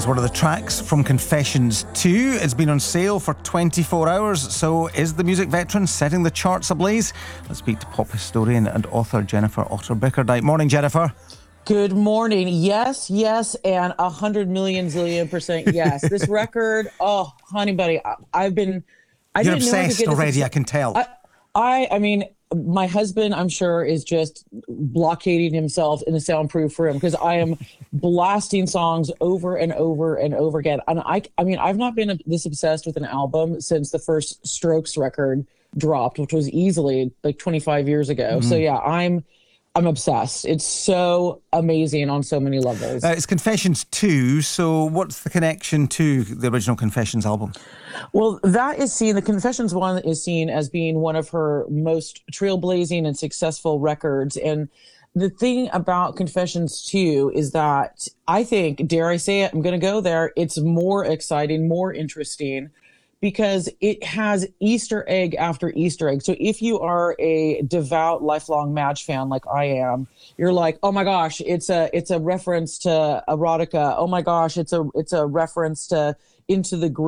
is one of the tracks from Confessions 2. It's been on sale for 24 hours, so is the music veteran setting the charts ablaze? Let's speak to pop historian and author Jennifer Otter-Bickerdike. Morning, Jennifer. Good morning. Yes, and 100 million zillion % yes. This record, oh, honey buddy, You're obsessed already, I can tell. I mean, my husband, I'm sure, is just blockading himself in the soundproof room because I am blasting songs over and over and over again. And I mean, I've not been this obsessed with an album since the first Strokes record dropped, which was easily like 25 years ago. So yeah, I'm obsessed. It's so amazing on so many levels. It's Confessions 2, so what's the connection to the original Confessions album? Well, the Confessions one is seen as being one of her most trailblazing and successful records. And the thing about Confessions 2 is that I think, dare I say it, I'm going to go there, it's more exciting, more interesting, because it has Easter egg after Easter egg. So if you are a devout, lifelong Madge fan like I am, you're like, oh my gosh, it's a reference to erotica. Oh my gosh, it's a reference to Into the Groove.